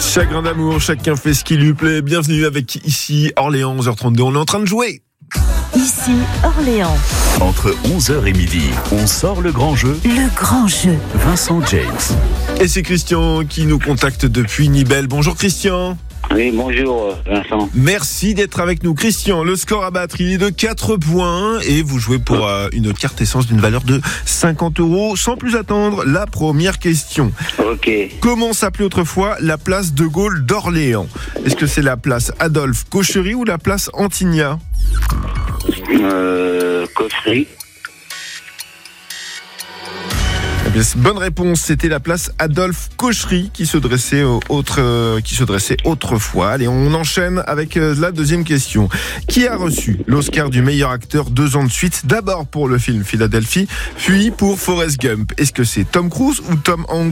Chagrin d'amour, chacun fait ce qui lui plaît. Bienvenue avec ici Orléans, 11h32. On est en train de jouer. Ici Orléans. Entre 11h et midi, on sort le grand jeu. Le grand jeu. Vincent James. Et c'est Christian qui nous contacte depuis Nivelles. Bonjour Christian. Oui, bonjour Vincent. Merci d'être avec nous. Christian, le score à battre, il est de 4 points et vous jouez pour une carte essence d'une valeur de 50 €. Sans plus attendre, la première question. Ok. Comment s'appelait autrefois la place de Gaulle d'Orléans ? Est-ce que c'est la place Adolphe Cauchery ou la place Antigna ? Cauchery. Eh bien, bonne réponse, c'était la place Adolphe Cauchery qui se dressait autrefois. Allez, on enchaîne avec la deuxième question. Qui a reçu l'Oscar du meilleur acteur 2 ans de suite, d'abord pour le film Philadelphie, puis pour Forrest Gump ? Est-ce que c'est Tom Cruise ou Tom Hanks ?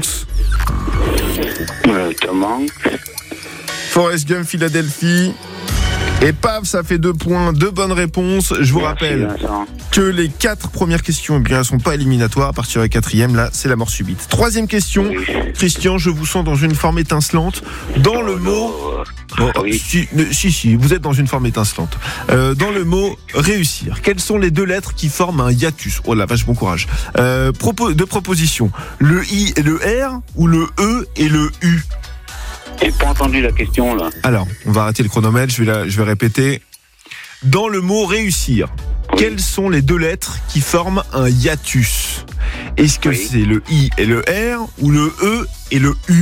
Tom Hanks. Forrest Gump, Philadelphie. Et paf, ça fait 2 points, 2 bonnes réponses. Je vous rappelle que les 4 premières questions, eh bien, elles sont pas éliminatoires. À partir de la 4e, là, c'est la mort subite. 3e question. Oui. Christian, je vous sens dans une forme étincelante. Dans le mot... Oui. Si, vous êtes dans une forme étincelante. Dans le mot réussir, quelles sont les 2 lettres qui forment un hiatus ? Oh la vache, bon courage. 2 propositions. Le I et le R ou le E et le U ? J'ai pas entendu la question là. Alors, on va arrêter le chronomètre, je vais répéter. Dans le mot réussir, quelles sont les 2 lettres qui forment un hiatus ? Est-ce que c'est le I et le R ou le E et le U ?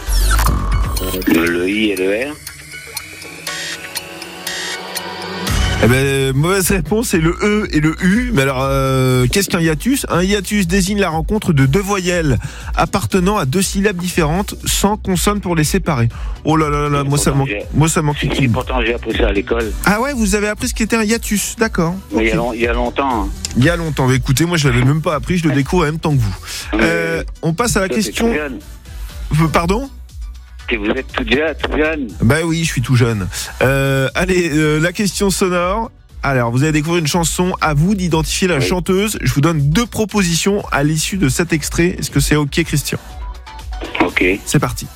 Le I et le R. Eh ben, mauvaise réponse, c'est le E et le U. Mais alors, qu'est-ce qu'un hiatus ? Un hiatus désigne la rencontre de 2 voyelles appartenant à 2 syllabes différentes sans consonne pour les séparer. Oh là là là, moi ça manque Si, pourtant j'ai appris ça à l'école. Ah ouais, vous avez appris ce qu'était un hiatus, d'accord. Mais Okay. il y a longtemps. Il y a longtemps. Mais écoutez, moi je l'avais même pas appris, je le découvre en même temps que vous. On passe à la question. Pardon ? Vous êtes tout jeune. Bah oui, je suis tout jeune. Allez, la question sonore. Alors, vous allez découvrir une chanson. À vous d'identifier la chanteuse. Je vous donne 2 propositions à l'issue de cet extrait. Est-ce que c'est OK, Christian ? Ok. C'est parti.